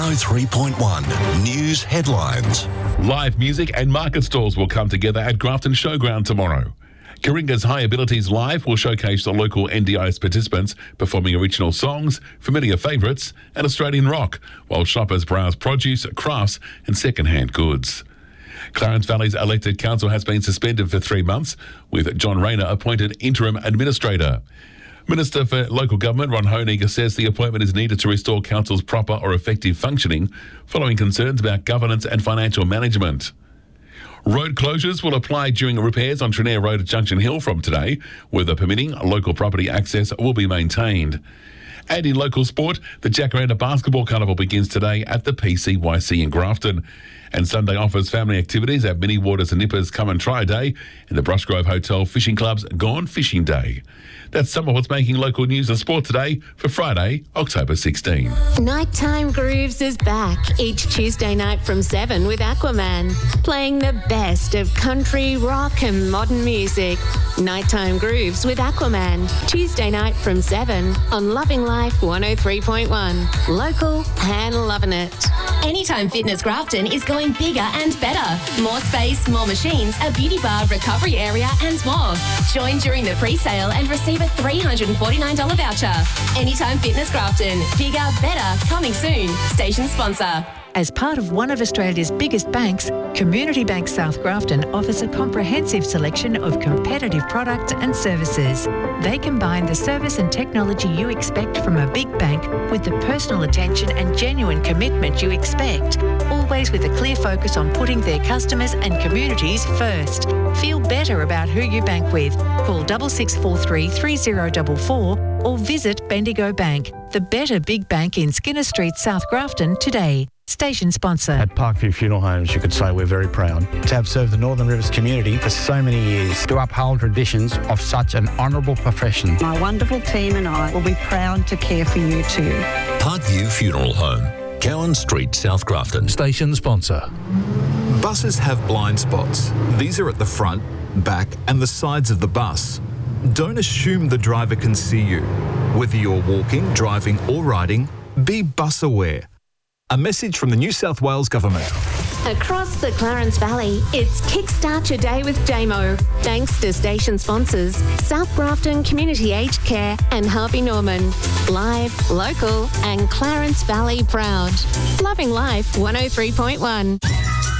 103.1 News Headlines. Live music and market stalls will come together at Grafton Showground tomorrow. Karinga's High Abilities Live will showcase the local NDIS participants performing original songs, familiar favourites and Australian rock, while shoppers browse produce, crafts and second-hand goods. Clarence Valley's elected council has been suspended for 3 months, with John Rayner appointed interim administrator. Minister for Local Government Ron Honig says the appointment is needed to restore council's proper or effective functioning following concerns about governance and financial management. Road closures will apply during repairs on Trenair Road at Junction Hill from today. Weather permitting, local property access will be maintained. And in local sport, the Jacaranda Basketball Carnival begins today at the PCYC in Grafton. And Sunday offers family activities at Mini Waters and Nippers Come and Try Day and the Brushgrove Hotel Fishing Club's Gone Fishing Day. That's some of what's making local news and sport today for Friday, October 16. Nighttime Grooves is back each Tuesday night from 7 with Aquaman, playing the best of country, rock and modern music. Nighttime Grooves with Aquaman, Tuesday night from 7 on Loving Life 103.1. Local and loving it. Anytime Fitness Grafton is going bigger and better. More space, more machines, a beauty bar, recovery area and more. Join during the pre-sale and receive a $349 voucher. Anytime Fitness Grafton. Bigger, better, coming soon. Station sponsor. As part of one of Australia's biggest banks, Community Bank South Grafton offers a comprehensive selection of competitive products and services. They combine the service and technology you expect from a big bank with the personal attention and genuine commitment you expect, always with a clear focus on putting their customers and communities first. Feel better about who you bank with. Call 6643 3044 or visit Bendigo Bank, the better big bank in Skinner Street, South Grafton today. Station sponsor. At Parkview Funeral Homes, you could say we're very proud to have served the Northern Rivers community for so many years, to uphold traditions of such an honourable profession. My wonderful team and I will be proud to care for you too. Parkview Funeral Home, Cowan Street, South Grafton. Station sponsor. Buses have blind spots. These are at the front, back and the sides of the bus. Don't assume the driver can see you. Whether you're walking, driving or riding, be bus aware. A message from the New South Wales Government. Across the Clarence Valley, it's Kickstart Your Day with JMO. Thanks to station sponsors South Grafton Community Aged Care and Harvey Norman. Live, local and Clarence Valley proud. Loving Life 103.1.